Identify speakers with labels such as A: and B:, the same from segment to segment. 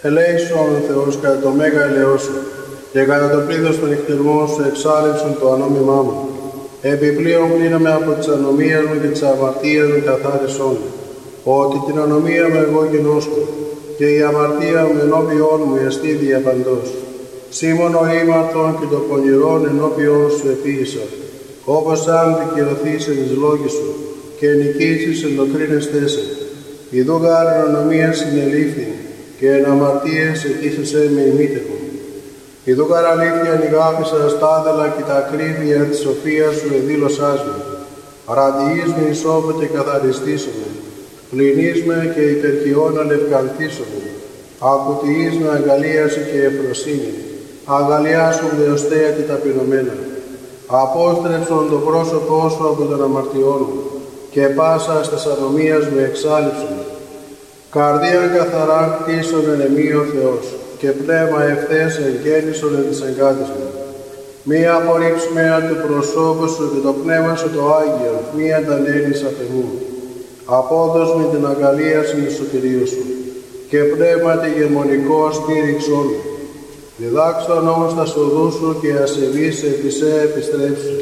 A: Ελέησον ο Θεός κατά το μέγα ελαιό σου, και κατά το πλήθος των νυχτερμών σου εξάλληψον το ανώμημά μου. Επιπλέον πλύναμε από τις ανομίες μου και τις αμαρτίες μου καθάρισόν μου, ότι την ανομία μου εγώ γινώσκω, και η αμαρτία μου ενώπιόν μου εστί διαπαντός. Σήμον ο ήμαρτον και το πονηρόν ενώπιόν σου επίησα, όπως αν δικαιωθείς εν εις λόγοι σου, και νικήσεις εν το κρίνεστέ σε. Ιδού γάρ εν ανομία συνελήφθη, και εν αμαρτίες ετήσεσαι με ημίτευον. Ιδού γάρ αλήθεια νηγάπησα στάδελα και τα ακρίβεια της σοφίας σου εδήλωσάς με. Ραντιείς με ισόβεται καθαριστήσομαι, πλυνείς με και υπερχιών αλευκανθήσομαι. Ακουτιείς με αγαλίαση και ευφροσύνη, αγαλιάσουν δεοστέα και ταπεινωμένα. Απόστρεψον το πρόσωπό σου από τον αμαρτιών μου, και πάσα στας ανομίας με εξάλληψον. Καρδία καθαρά κτίσον εν εμεί ο Θεός, και πνεύμα ευθές εγγέννησον εν της εγκάτης μου. Μη απορρίψουμε από το προσώπου σου και το πνεύμα σου το Άγιο, μη αντανέλεις απ' εμού. Απόδος με την αγαλίαση του σωτηρίου σου, και πνεύματι γεμονικό στήριξον μου. Διδάξον όμως τα σοδού σου και ασεβείς επί σε επιστρέψου.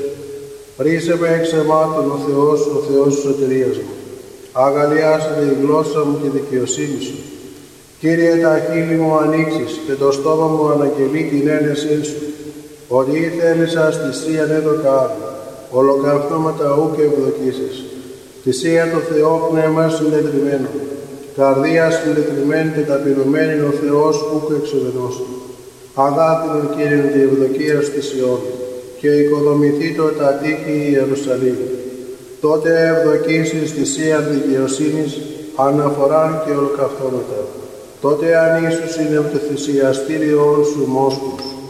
A: Ρίσε με εξ αιμάτων ο Θεός της σωτηρίας μου. Αγαλιάσε η γλώσσα μου και δικαιοσύνη σου. Κύριε, τα χείλη μου ανοίξεις και το στόμα μου αναγγελεί την ένεσή σου. Ότι ήθελησας θυσίαν έδωκα άλλο, ολοκαυτώματα ου και ευδοκίσεις. Θυσία το Θεό πνεύμα συντετριμένο, καρδία συντετριμένη και ταπεινωμένη ο Θεός ούκ εξουδενώσου. Αγάπηνον Κύριον τη ευδοκία στη Σιών, και οικοδομηθήτω τα τείχη Ιερουσαλήμ. Τότε ευδοκίσεις θυσίαν δικαιοσύνης, αναφοράν και ολοκαυτώματα. Τότε αν ίσως είναι το θυσιαστήριον σου μόσχους.